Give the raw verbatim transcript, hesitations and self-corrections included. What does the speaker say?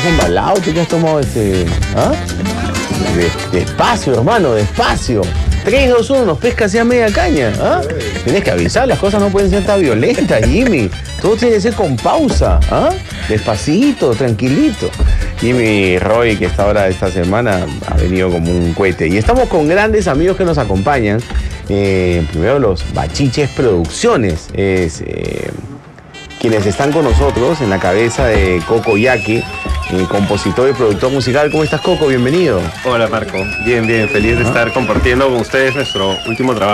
estás embalado, tú que has tomado este... ¿Ah? De- despacio, hermano, despacio. tres, dos, uno, nos pesca hacia media caña. ¿Ah? Tienes que avisar, las cosas no pueden ser tan violentas, Jimmy. Todo tiene que ser con pausa. ¿Ah? Despacito, tranquilito. Jimmy Roy, que está ahora esta semana, ha venido como un cohete. Y estamos con grandes amigos que nos acompañan. Eh, primero los Bachiches Producciones. Es... Eh, quienes están con nosotros en la cabeza de Coco Yaqui, eh, compositor y productor musical. ¿Cómo estás, Coco? Bienvenido. Hola, Marco. Bien, bien. Feliz de estar compartiendo con ustedes nuestro último trabajo.